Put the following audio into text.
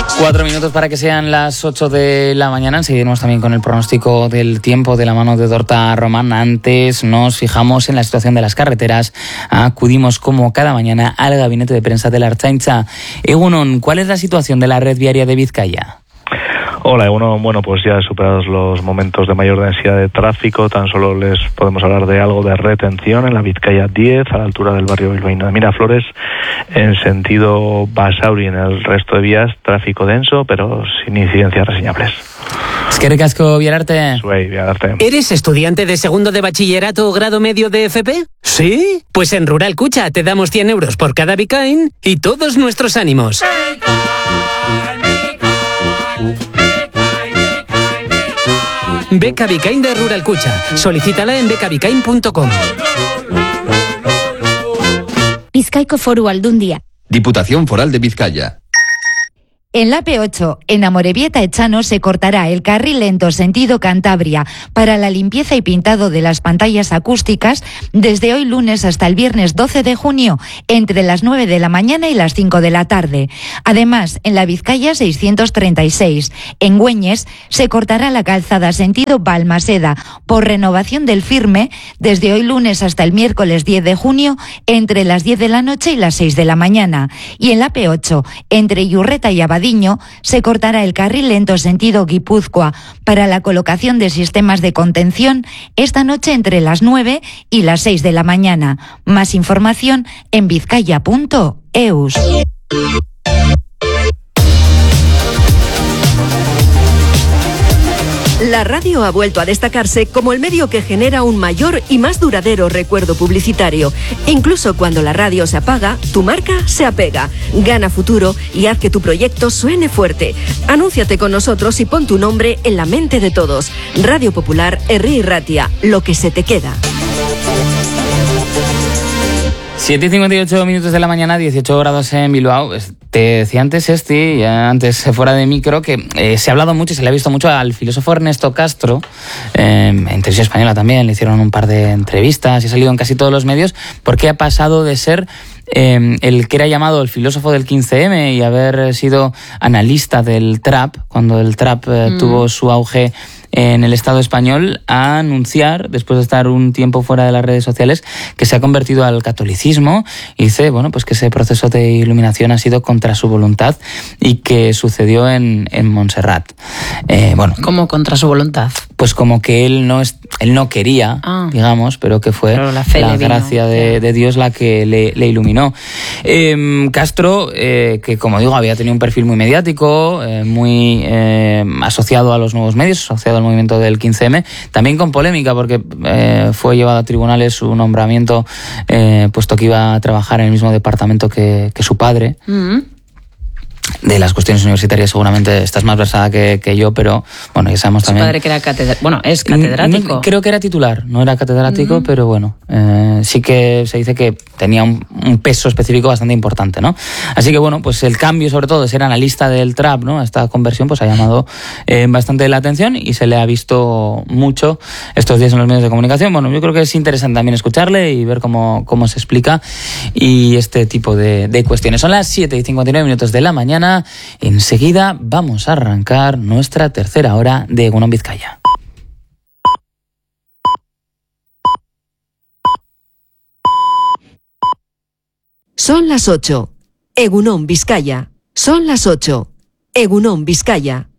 4 minutos para que sean las 8 de la mañana. Seguiremos también con el pronóstico del tiempo de la mano de Dorta Román. Antes nos fijamos en la situación de las carreteras. Acudimos como cada mañana al gabinete de prensa de la Ertzaintza. Egunon, ¿cuál es la situación de la red viaria de Vizcaya? Hola, bueno, pues ya superados los momentos de mayor densidad de tráfico, tan solo les podemos hablar de algo de retención en la Vizcaya 10, a la altura del barrio bilbaíno de Miraflores, en sentido Basauri. En el resto de vías, tráfico denso, pero sin incidencias reseñables. Eskerrik asko, Bielarte. Zuei, Bielarte. ¿Eres estudiante de segundo de bachillerato o grado medio de FP? ¿Sí? Pues en Rural Cucha te damos 100 euros por cada Bicain y todos nuestros ánimos. Beca Bicain de Rural Cucha. Solicítala en becabicain.com. Bizkaiko Foru Aldundia. Diputación Foral de Vizcaya. En la P8, en Amorebieta-Echano, se cortará el carril lento sentido Cantabria para la limpieza y pintado de las pantallas acústicas desde hoy lunes hasta el viernes 12 de junio, entre las 9 de la mañana y las 5 de la tarde. Además, en la Vizcaya 636, en Güeñes, se cortará la calzada sentido Balmaseda por renovación del firme desde hoy lunes hasta el miércoles 10 de junio, entre las 10 de la noche y las 6 de la mañana. Y en la P8, entre Iurreta y Abadiño, se cortará el carril lento sentido Guipúzcoa para la colocación de sistemas de contención esta noche entre las 9 y las 6 de la mañana. Más información en vizcaya.eus. La radio ha vuelto a destacarse como el medio que genera un mayor y más duradero recuerdo publicitario. Incluso cuando la radio se apaga, tu marca se apega. Gana futuro y haz que tu proyecto suene fuerte. Anúnciate con nosotros y pon tu nombre en la mente de todos. Radio Popular, Herri Ratia, lo que se te queda. 7:58 de la mañana, 18 grados en Bilbao. Te decía antes, antes fuera de micro, que se ha hablado mucho y se le ha visto mucho al filósofo Ernesto Castro, en Televisión Española también, le hicieron un par de entrevistas y ha salido en casi todos los medios, porque ha pasado de ser el que era llamado el filósofo del 15M y haber sido analista del trap, cuando el trap tuvo su auge en el Estado español, a anunciar, después de estar un tiempo fuera de las redes sociales, que se ha convertido al catolicismo. Y dice, pues que ese proceso de iluminación ha sido contra su voluntad y que sucedió en Montserrat. ¿Cómo contra su voluntad? Pues como que él no quería, digamos, pero que fue la gracia de Dios la que le iluminó. Castro, que como digo, había tenido un perfil muy mediático, muy asociado a los nuevos medios, asociado al movimiento del 15M, también con polémica, porque fue llevado a tribunales su nombramiento, puesto que iba a trabajar en el mismo departamento que su padre. De las cuestiones universitarias seguramente estás más versada que yo, pero bueno, ya sabemos también... Su padre que era es catedrático. Creo que era titular, no era catedrático, pero bueno, sí que se dice que tenía un peso específico bastante importante, ¿no? Así que bueno, pues el cambio sobre todo de ser analista del trap, ¿no?, a esta conversión, pues ha llamado bastante la atención y se le ha visto mucho estos días en los medios de comunicación. Bueno, yo creo que es interesante también escucharle y ver cómo se explica y este tipo de cuestiones. Son las 7:59 de la mañana. Enseguida vamos a arrancar nuestra tercera hora de Egunon Vizcaya. Son las 8. Egunon Vizcaya. Son las 8. Egunon Vizcaya.